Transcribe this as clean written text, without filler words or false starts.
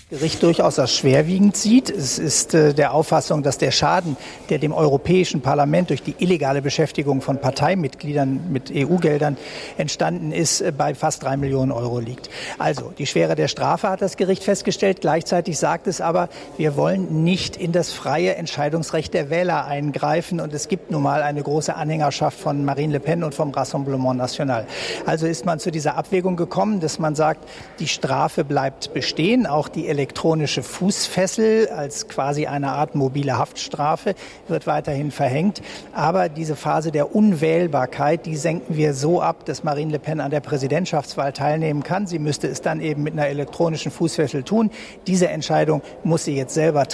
Gericht durchaus als schwerwiegend sieht. Es ist der Auffassung, dass der Schaden, der dem Europäischen Parlament durch die illegale Beschäftigung von Parteimitgliedern mit EU-Geldern entstanden ist, bei fast 3 Millionen Euro liegt. Also die Schwere der Strafe hat das Gericht festgestellt. Gleichzeitig sagt es aber, wir wollen nicht in das freie Entscheidungsrecht der Wähler eingreifen. Und es gibt nun mal eine große Anhängerschaft von Marine Le Pen und vom Rassemblement National. Also ist man zu dieser Abwägung gekommen, dass man sagt, die Strafe bleibt bestehen, auch die elektronische Fußfessel als quasi eine Art mobile Haftstrafe wird weiterhin verhängt. Aber diese Phase der Unwählbarkeit, die senken wir so ab, dass Marine Le Pen an der Präsidentschaftswahl teilnehmen kann. Sie müsste es dann eben mit einer elektronischen Fußfessel tun. Diese Entscheidung muss sie jetzt selber treffen.